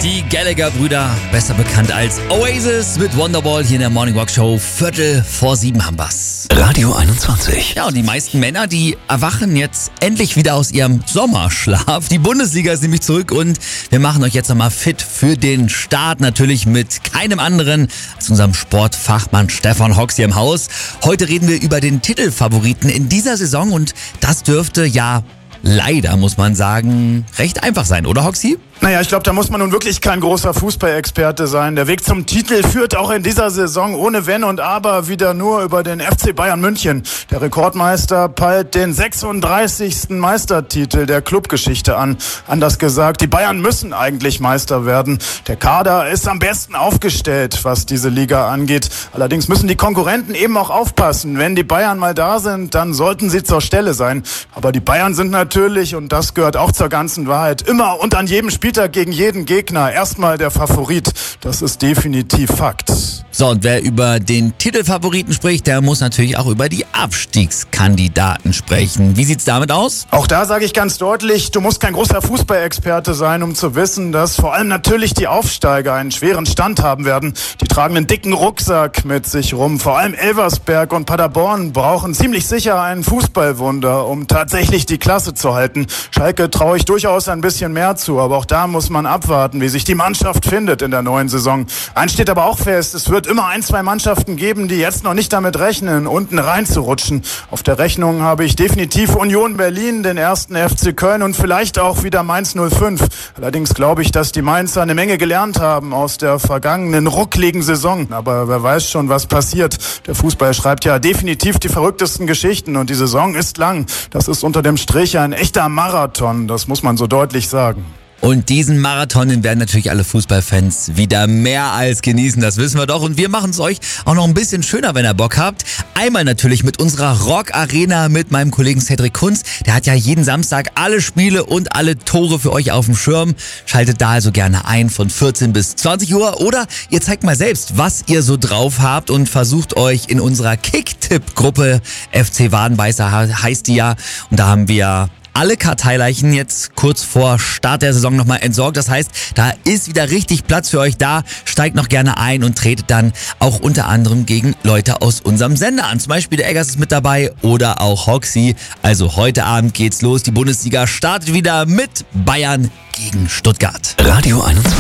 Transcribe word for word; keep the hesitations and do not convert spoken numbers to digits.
Die Gallagher-Brüder, besser bekannt als Oasis, mit Wonderwall hier in der Morning Walk Show. Viertel vor sieben haben wir's. Radio einundzwanzig. Ja, und die meisten Männer, die erwachen jetzt endlich wieder aus ihrem Sommerschlaf. Die Bundesliga ist nämlich zurück und wir machen euch jetzt nochmal fit für den Start. Natürlich mit keinem anderen als unserem Sportfachmann Stefan Hox hier im Haus. Heute reden wir über den Titelfavoriten in dieser Saison und das dürfte ja leider, muss man sagen, recht einfach sein, oder Hoxi? Naja, ich glaube, da muss man nun wirklich kein großer Fußballexperte sein. Der Weg zum Titel führt auch in dieser Saison ohne Wenn und Aber wieder nur über den F C Bayern München. Der Rekordmeister peilt den sechsunddreißigsten Meistertitel der Clubgeschichte an. Anders gesagt, die Bayern müssen eigentlich Meister werden. Der Kader ist am besten aufgestellt, was diese Liga angeht. Allerdings müssen die Konkurrenten eben auch aufpassen. Wenn die Bayern mal da sind, dann sollten sie zur Stelle sein. Aber die Bayern sind natürlich, und das gehört auch zur ganzen Wahrheit, immer und an jedem Spiel gegen jeden Gegner erstmal der Favorit. Das ist definitiv Fakt. So, und wer über den Titelfavoriten spricht, der muss natürlich auch über die Abstiegskandidaten sprechen. Wie sieht's damit aus? Auch da sage ich ganz deutlich, du musst kein großer Fußballexperte sein, um zu wissen, dass vor allem natürlich die Aufsteiger einen schweren Stand haben werden. Die tragen einen dicken Rucksack mit sich rum. Vor allem Elversberg und Paderborn brauchen ziemlich sicher ein Fußballwunder, um tatsächlich die Klasse zu halten. Schalke traue ich durchaus ein bisschen mehr zu, aber auch da muss man abwarten, wie sich die Mannschaft findet in der neuen Saison. Eins steht aber auch fest, es wird immer ein, zwei Mannschaften geben, die jetzt noch nicht damit rechnen, unten reinzurutschen. Auf der Rechnung habe ich definitiv Union Berlin, den ersten F C Köln und vielleicht auch wieder Mainz null fünf. Allerdings glaube ich, dass die Mainzer eine Menge gelernt haben aus der vergangenen ruckligen Saison. Aber wer weiß schon, was passiert. Der Fußball schreibt ja definitiv die verrücktesten Geschichten und die Saison ist lang. Das ist unter dem Strich ein echter Marathon, das muss man so deutlich sagen. Und diesen Marathon, den werden natürlich alle Fußballfans wieder mehr als genießen, das wissen wir doch. Und wir machen es euch auch noch ein bisschen schöner, wenn ihr Bock habt. Einmal natürlich mit unserer Rock-Arena mit meinem Kollegen Cedric Kunz. Der hat ja jeden Samstag alle Spiele und alle Tore für euch auf dem Schirm. Schaltet da also gerne ein von vierzehn bis zwanzig Uhr. Oder ihr zeigt mal selbst, was ihr so drauf habt und versucht euch in unserer Kick-Tipp-Gruppe, F C Wadenbeißer heißt die ja. Und da haben wir alle Karteileichen jetzt kurz vor Start der Saison nochmal entsorgt. Das heißt, da ist wieder richtig Platz für euch da. Steigt noch gerne ein und tretet dann auch unter anderem gegen Leute aus unserem Sender an. Zum Beispiel der Eggers ist mit dabei oder auch Hoxi. Also heute Abend geht's los. Die Bundesliga startet wieder mit Bayern gegen Stuttgart. Radio einundzwanzig.